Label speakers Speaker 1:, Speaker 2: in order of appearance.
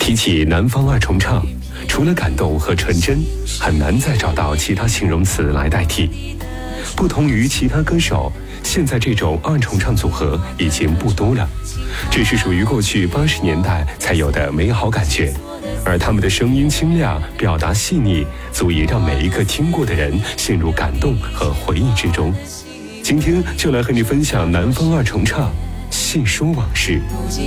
Speaker 1: 提起南方二重唱，除了感动和纯真，很难再找到其他形容词来代替。不同于其他歌手，现在这种二重唱组合已经不多了，这是属于过去80年代才有的美好感觉。而他们的声音清亮，表达细腻，足以让每一个听过的人陷入感动和回忆之中。今天就来和你分享南方二重唱，细说往事。